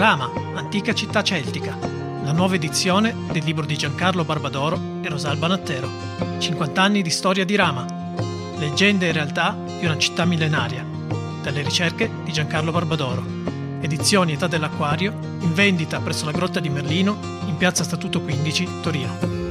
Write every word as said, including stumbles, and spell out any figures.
Rama, antica città celtica, la nuova edizione del libro di Giancarlo Barbadoro e Rosalba Nattero. cinquanta anni di storia di Rama, leggende e realtà di una città millenaria, dalle ricerche di Giancarlo Barbadoro. Edizioni Età dell'Acquario, in vendita presso la Grotta di Merlino, in piazza Statuto quindici, Torino.